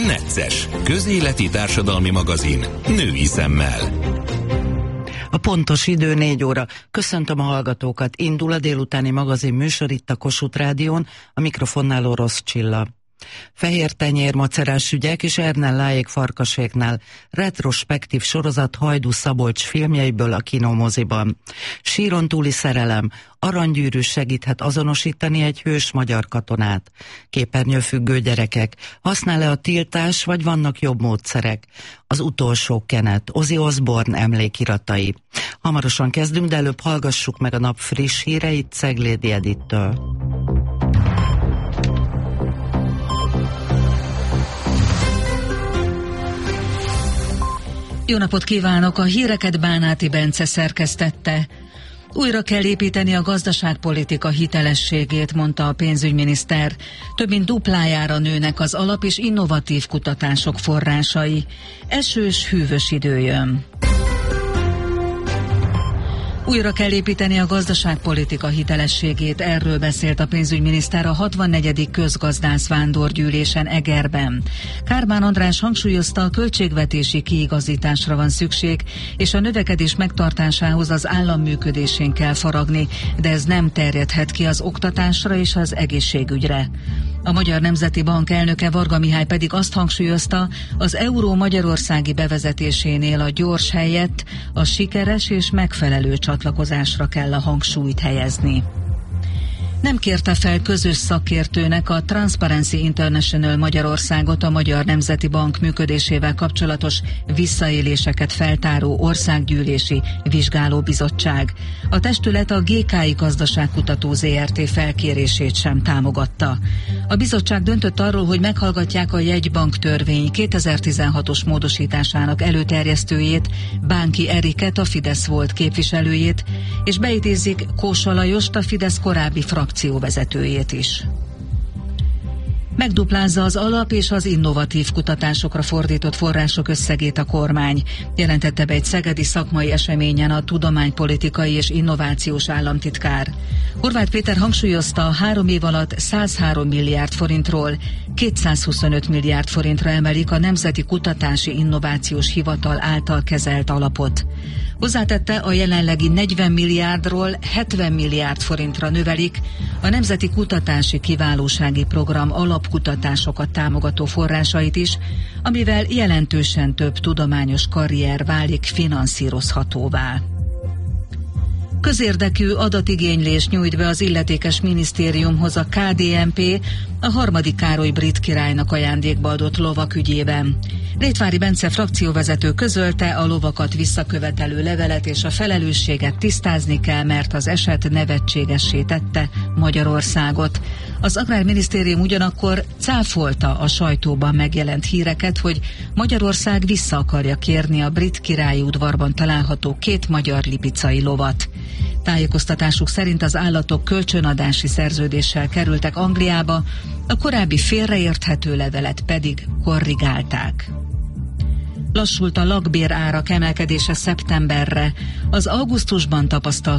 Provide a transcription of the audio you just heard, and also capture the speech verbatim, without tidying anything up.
Necces, közéleti társadalmi magazin, női szemmel. A pontos idő négy óra. Köszöntöm a hallgatókat. Indul a délutáni magazin műsor itt a Kossuth Rádión, a mikrofonnál Orosz Csilla. Fehér tenyér, macerás ügyek és Ernelláék Farkaséknál. Retrospektív sorozat Hajdú Szabolcs filmjeiből a kinómoziban. Síron túli szerelem. Aranygyűrű segíthet azonosítani egy hős magyar katonát. Képernyőfüggő gyerekek. Használ-e a tiltás, vagy vannak jobb módszerek? Az utolsó kenet. Ozzy Osbourne emlékiratai. Hamarosan kezdünk, de előbb hallgassuk meg a nap friss híreit Ceglédi Edittől. Jó napot kívánok! A híreket Bánáti Bence szerkesztette. Újra kell építeni a gazdaságpolitika hitelességét, mondta a pénzügyminiszter. Több mint duplájára nőnek az alap- és innovatív kutatások forrásai. Esős, hűvös idő jön. Újra kell építeni a gazdaságpolitika hitelességét, erről beszélt a pénzügyminiszter a hatvannegyedik közgazdász vándorgyűlésen Egerben. Kármán András hangsúlyozta, a költségvetési kiigazításra van szükség, és a növekedés megtartásához az állam működésén kell faragni, de ez nem terjedhet ki az oktatásra és az egészségügyre. A Magyar Nemzeti Bank elnöke Varga Mihály pedig azt hangsúlyozta, az euró magyarországi bevezetésénél a gyors helyett a sikeres és megfelelő csatlakozásra kell a hangsúlyt helyezni. Nem kérte fel közös szakértőnek a Transparency International Magyarországot a Magyar Nemzeti Bank működésével kapcsolatos visszaéléseket feltáró országgyűlési vizsgálóbizottság. A testület a gé ká i Gazdaságkutató zé er té felkérését sem támogatta. A bizottság döntött arról, hogy meghallgatják a jegybank törvény kétezer-tizenhatos módosításának előterjesztőjét, Bánki Eriket, a Fidesz volt képviselőjét, és beidézik Kósa Lajost, a Fidesz korábbi frakcióvezetőjét is. Megduplázza az alap- és az innovatív kutatásokra fordított források összegét a kormány, jelentette be egy szegedi szakmai eseményen a tudománypolitikai és innovációs államtitkár. Horváth Péter hangsúlyozta, a három év alatt százhárom milliárd forintról kétszázhuszonöt milliárd forintra emelik a Nemzeti Kutatási Innovációs Hivatal által kezelt alapot. Hozzátette, a jelenlegi negyven milliárdról hetven milliárd forintra növelik a Nemzeti Kutatási Kiválósági Program alapkutatásokat támogató forrásait is, amivel jelentősen több tudományos karrier válik finanszírozhatóvá. Közérdekű adatigénylés nyújt be az illetékes minisztériumhoz a ká dé en pé a harmadik Károly brit királynak ajándékba adott lovak ügyében. Rétvári Bence frakcióvezető közölte, a lovakat visszakövetelő levelet és a felelősséget tisztázni kell, mert az eset nevetségessé tette Magyarországot. Az Agrárminisztérium ugyanakkor cáfolta a sajtóban megjelent híreket, hogy Magyarország vissza akarja kérni a brit királyi udvarban található két magyar lipicai lovat. Tájékoztatásuk szerint az állatok kölcsönadási szerződéssel kerültek Angliába, a korábbi félreérthető levelet pedig korrigálták. Lassult a lakbér árak emelkedése szeptemberre. Az augusztusban tapasztalt